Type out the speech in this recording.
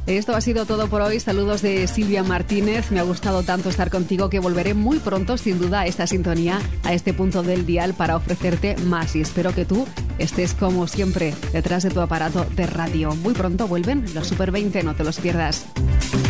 Esto ha sido todo por hoy. Saludos de Silvia Martínez. Me ha gustado tanto estar contigo que volveré muy pronto, sin duda, a esta sintonía, a este punto del dial para ofrecerte más. Y espero que tú estés, como siempre, detrás de tu aparato de radio. Muy pronto vuelven los Super 20, no te los pierdas.